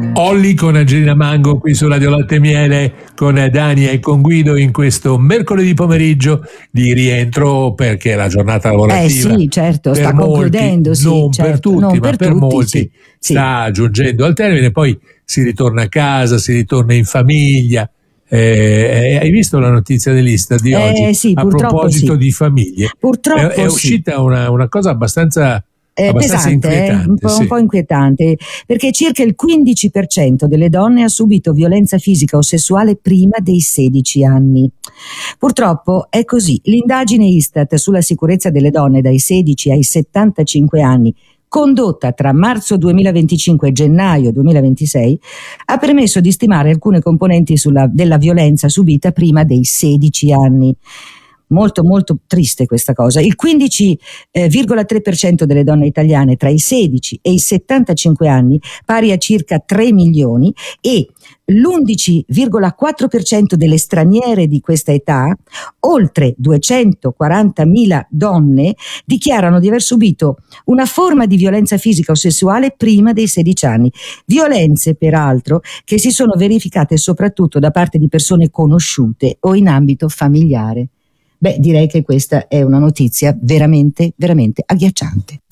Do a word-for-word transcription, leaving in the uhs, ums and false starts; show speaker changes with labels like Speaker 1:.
Speaker 1: Olli con Angelina Mango qui su Radio Latte e Miele, con Dani e con Guido in questo mercoledì pomeriggio di rientro, perché la giornata lavorativa
Speaker 2: eh sì, certo,
Speaker 1: per
Speaker 2: sta
Speaker 1: molti,
Speaker 2: concludendo, sì,
Speaker 1: non
Speaker 2: certo,
Speaker 1: per tutti,
Speaker 2: non
Speaker 1: ma
Speaker 2: per
Speaker 1: per
Speaker 2: tutti,
Speaker 1: molti
Speaker 2: sì, sì.
Speaker 1: sta giungendo al termine, poi si ritorna a casa, si ritorna in famiglia. Eh, hai visto la notizia dell'Istat di
Speaker 2: Eh,
Speaker 1: oggi
Speaker 2: sì,
Speaker 1: a
Speaker 2: purtroppo
Speaker 1: proposito
Speaker 2: sì.
Speaker 1: di famiglie?
Speaker 2: Purtroppo
Speaker 1: è, è uscita
Speaker 2: sì.
Speaker 1: una, una cosa abbastanza
Speaker 2: È
Speaker 1: abbastanza
Speaker 2: pesante, eh? un,
Speaker 1: inquietante,
Speaker 2: po', un
Speaker 1: sì.
Speaker 2: po' inquietante, perché circa il quindici per cento delle donne ha subito violenza fisica o sessuale prima dei sedici anni. Purtroppo è così. L'indagine Istat sulla sicurezza delle donne dai sedici ai settantacinque anni, condotta tra marzo duemilaventicinque e gennaio duemilaventisei, ha permesso di stimare alcune componenti sulla, della violenza subita prima dei sedici anni. Molto molto triste questa cosa. Il quindici virgola tre per cento delle donne italiane tra i sedici e i settantacinque anni, pari a circa tre milioni, e l'undici virgola quattro per cento delle straniere di questa età, oltre duecentoquarantamila donne, dichiarano di aver subito una forma di violenza fisica o sessuale prima dei sedici anni. Violenze, peraltro, che si sono verificate soprattutto da parte di persone conosciute o in ambito familiare. Beh, direi che questa è una notizia veramente, veramente agghiacciante.